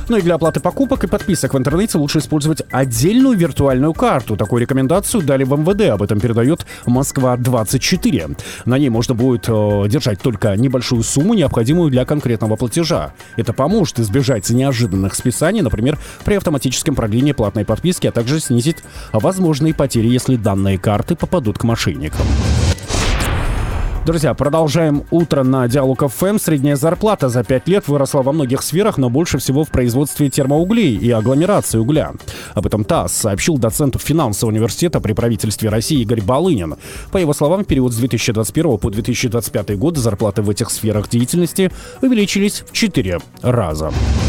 Ну и для оплаты покупок и подписок в интернете лучше использовать отдельную виртуальную карту. Такую рекомендацию дали в МВД. Об этом передает Москва-24. На ней можно будет держать только небольшую сумму, необходимую для конкретного платежа. Это поможет избежать неожиданных списаний, например, при автоматическом продлении платной подписки, а также снизить возможные потери, если данные карты попадут к мошенникам. Друзья, продолжаем утро на Диалог ФМ. Средняя зарплата за 5 лет выросла во многих сферах, но больше всего в производстве термоуглей и агломерации угля. Об этом ТАСС сообщил доцент финансового университета при правительстве России Игорь Балынин. По его словам, в период с 2021 по 2025 год зарплаты в этих сферах деятельности увеличились в 4 раза.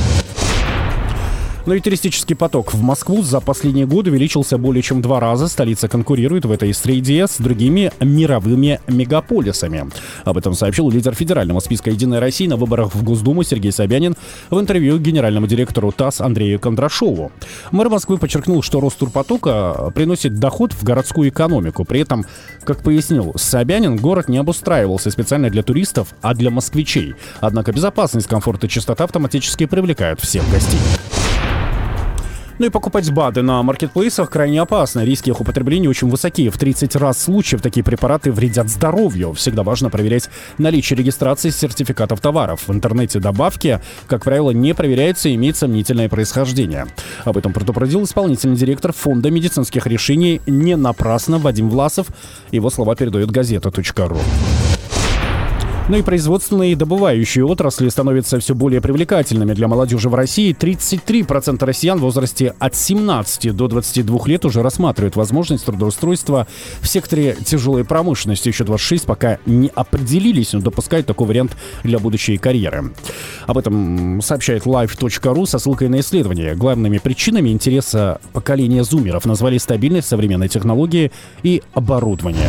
Но и туристический поток в Москву за последние годы увеличился более чем в 2 раза. Столица конкурирует в этой среде с другими мировыми мегаполисами. Об этом сообщил лидер федерального списка «Единая Россия» на выборах в Госдуму Сергей Собянин в интервью генеральному директору ТАСС Андрею Кондрашову. Мэр Москвы подчеркнул, что рост турпотока приносит доход в городскую экономику. При этом, как пояснил Собянин, город не обустраивался специально для туристов, а для москвичей. Однако безопасность, комфорт и чистота автоматически привлекают всех гостей. Ну и покупать БАДы на маркетплейсах крайне опасно. Риски их употребления очень высоки. В 30 раз случаев такие препараты вредят здоровью. Всегда важно проверять наличие регистрации сертификатов товаров. В интернете добавки, как правило, не проверяются и имеют сомнительное происхождение. Об этом предупредил исполнительный директор Фонда медицинских решений «Не напрасно» Вадим Власов. Его слова передает газета.ру. Ну и производственные и добывающие отрасли становятся все более привлекательными для молодежи в России. 33% россиян в возрасте от 17 до 22 лет уже рассматривают возможность трудоустройства в секторе тяжелой промышленности. Еще 26 пока не определились, но допускают такой вариант для будущей карьеры. Об этом сообщает live.ru со ссылкой на исследование. Главными причинами интереса поколения зумеров назвали стабильность, современные технологии и оборудование.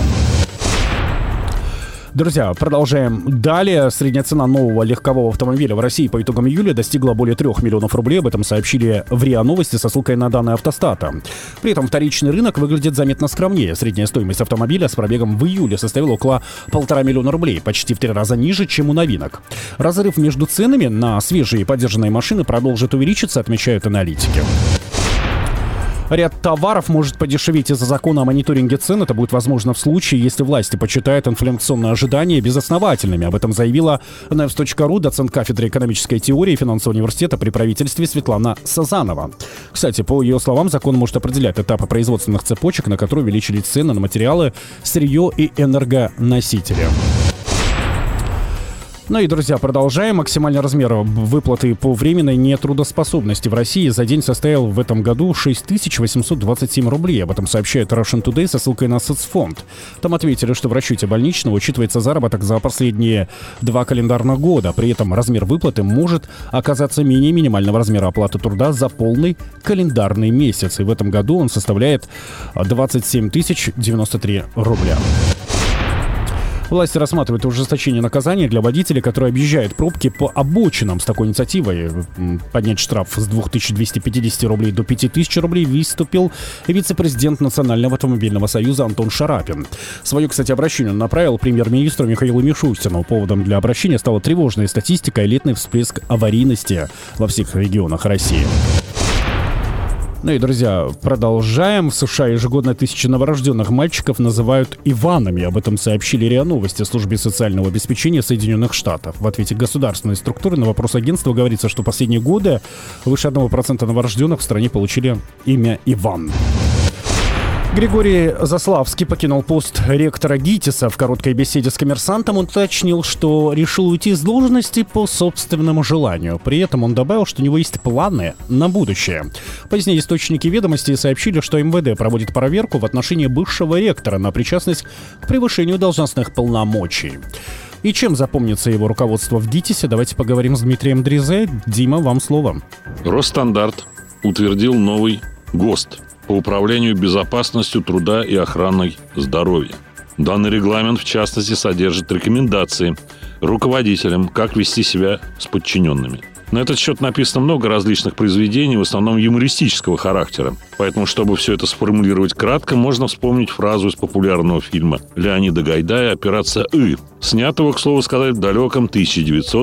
Друзья, продолжаем далее. Средняя цена нового легкового автомобиля в России по итогам июля достигла более 3 миллионов рублей. Об этом сообщили в РИА Новости со ссылкой на данные Автостата. При этом вторичный рынок выглядит заметно скромнее. Средняя стоимость автомобиля с пробегом в июле составила около 1,5 миллиона рублей, почти в 3 раза ниже, чем у новинок. Разрыв между ценами на свежие и подержанные машины продолжит увеличиться, отмечают аналитики. Ряд товаров может подешеветь из-за закона о мониторинге цен. Это будет возможно в случае, если власти почитают инфляционные ожидания безосновательными. Об этом заявила на News.ru доцент кафедры экономической теории и финансового университета при правительстве Светлана Сазанова. Кстати, по ее словам, закон может определять этапы производственных цепочек, на которые увеличились цены на материалы, сырье и энергоносители. Ну и, друзья, продолжаем. Максимальный размер выплаты по временной нетрудоспособности в России за день составил в этом году 6827 рублей. Об этом сообщает Russian Today со ссылкой на соцфонд. Там ответили, что в расчете больничного учитывается заработок за последние 2 календарных года. При этом размер выплаты может оказаться менее минимального размера оплаты труда за полный календарный месяц. И в этом году он составляет 27 093 рубля. Власти рассматривают ужесточение наказания для водителей, которые объезжают пробки по обочинам. С такой инициативой поднять штраф с 2250 рублей до 5000 рублей выступил вице-президент Национального автомобильного союза Антон Шарапин. Свое, кстати, обращение он направил премьер-министру Михаилу Мишустину. Поводом для обращения стала тревожная статистика и летний всплеск аварийности во всех регионах России. Ну и, друзья, продолжаем. В США ежегодно 1000 новорожденных мальчиков называют Иванами. Об этом сообщили РИА Новости службе социального обеспечения Соединенных Штатов. В ответе государственной структуры на вопрос агентства говорится, что последние годы выше 1% новорожденных в стране получили имя Иван. Григорий Заславский покинул пост ректора ГИТИСа. В короткой беседе с «Коммерсантом» он уточнил, что решил уйти с должности по собственному желанию. При этом он добавил, что у него есть планы на будущее. Позднее источники «Ведомостей» сообщили, что МВД проводит проверку в отношении бывшего ректора на причастность к превышению должностных полномочий. И чем запомнится его руководство в ГИТИСе, давайте поговорим с Дмитрием Дрезе. Дима, вам слово. Росстандарт утвердил новый ГОСТ по управлению безопасностью труда и охраной здоровья. Данный регламент, в частности, содержит рекомендации руководителям, как вести себя с подчиненными. На этот счет написано много различных произведений, в основном юмористического характера. Поэтому, чтобы все это сформулировать кратко, можно вспомнить фразу из популярного фильма Леонида Гайдая «Операция И», снятого, к слову сказать, в далеком 1956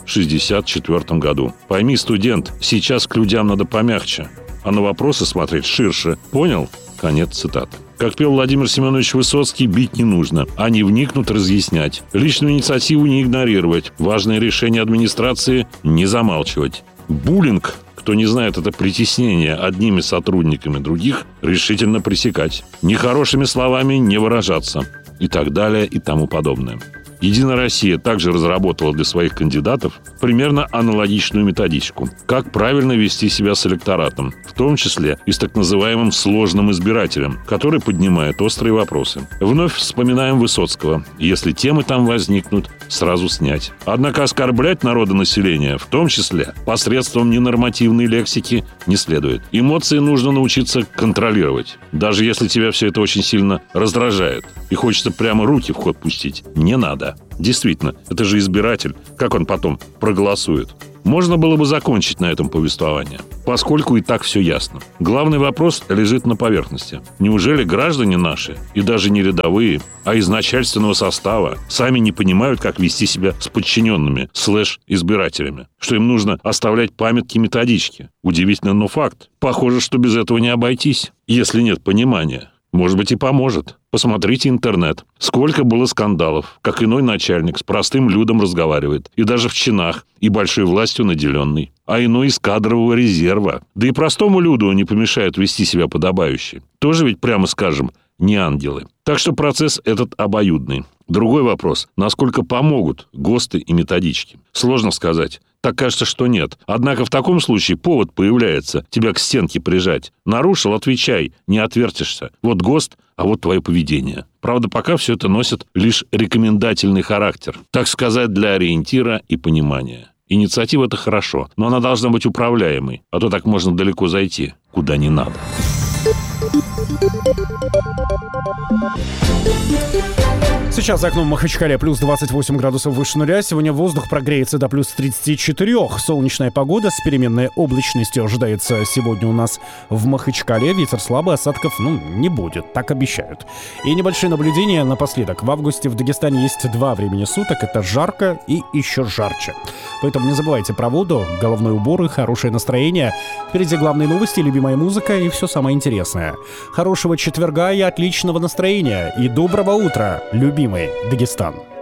1964 году. Пойми, студент, сейчас к людям надо помягче, а на вопросы смотреть ширше. Понял? Конец цитаты. Как пел Владимир Семенович Высоцкий, бить не нужно. Они вникнут, разъяснять. Личную инициативу не игнорировать. Важные решения администрации не замалчивать. Буллинг, кто не знает, это притеснение одними сотрудниками других, решительно пресекать. Нехорошими словами не выражаться. И так далее, и тому подобное. «Единая Россия» также разработала для своих кандидатов примерно аналогичную методичку. Как правильно вести себя с электоратом, в том числе и с так называемым сложным избирателем, который поднимает острые вопросы. Вновь вспоминаем Высоцкого. Если темы там возникнут, сразу снять. Однако оскорблять народонаселение, в том числе посредством ненормативной лексики, не следует. Эмоции нужно научиться контролировать. Даже если тебя все это очень сильно раздражает и хочется прямо руки в ход пустить, не надо. Действительно, это же избиратель. Как он потом проголосует? Можно было бы закончить на этом повествование, поскольку и так все ясно. Главный вопрос лежит на поверхности. Неужели граждане наши, и даже не рядовые, а из начальственного состава, сами не понимают, как вести себя с подчиненными, /избирателями? Что им нужно оставлять памятки-методички? Удивительно, но факт. Похоже, что без этого не обойтись, если нет понимания. Может быть, и поможет. Посмотрите интернет. Сколько было скандалов, как иной начальник с простым людом разговаривает. И даже в чинах, и большой властью наделенный. А иной из кадрового резерва. Да и простому люду не помешает вести себя подобающе. Тоже ведь, прямо скажем, не ангелы. Так что процесс этот обоюдный. Другой вопрос. Насколько помогут ГОСТы и методички? Сложно сказать. Так кажется, что нет. Однако в таком случае повод появляется тебя к стенке прижать. Нарушил — отвечай, не отвертишься. Вот ГОСТ, а вот твое поведение. Правда, пока все это носит лишь рекомендательный характер. Так сказать, для ориентира и понимания. Инициатива — это хорошо, но она должна быть управляемой. А то так можно далеко зайти, куда не надо. Сейчас за окном Махачкале плюс 28 градусов выше нуля. Сегодня воздух прогреется до плюс 34. Солнечная погода с переменной облачностью ожидается сегодня у нас в Махачкале. Ветер слабый, осадков, не будет, так обещают. И небольшие наблюдения напоследок. В августе в Дагестане есть 2 времени суток. Это жарко и еще жарче. Поэтому не забывайте про воду, головной убор и хорошее настроение. Впереди главные новости, любимая музыка и все самое интересное. Хорошего четверга и отличного настроения. И доброго утра, любимый Дагестан.